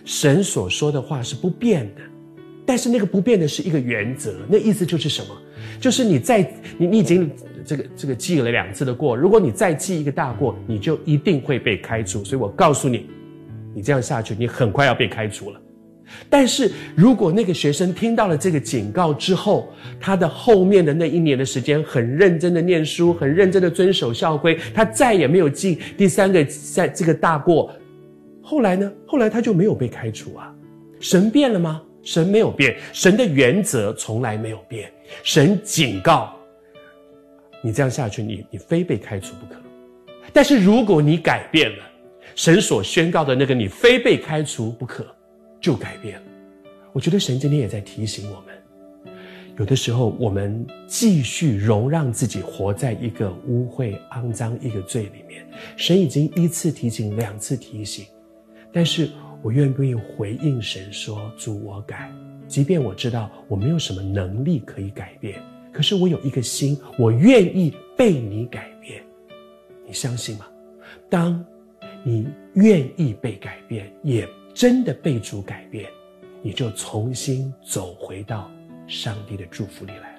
神所说的话是不变的，但是那个不变的是一个原则，那意思就是什么？就是你已经这个记了2次的过，如果你再记一个大过，你就一定会被开除。所以我告诉你，你这样下去，你很快要被开除了。但是如果那个学生听到了这个警告之后，他的后面的那1年的时间很认真的念书，很认真的遵守校规，他再也没有记第3个在这个大过。后来呢？后来他就没有被开除啊。神变了吗？神没有变，神的原则从来没有变。神警告你这样下去，你非被开除不可。但是如果你改变了，神所宣告的那个你非被开除不可就改变了。我觉得神今天也在提醒我们，有的时候我们继续容让自己活在一个污秽肮脏一个罪里面。神已经1次提醒2次提醒，但是我愿不愿意回应神说，主我改，即便我知道我没有什么能力可以改变，可是我有一个心，我愿意被你改变。你相信吗？当你愿意被改变，也真的被主改变，你就重新走回到上帝的祝福里来。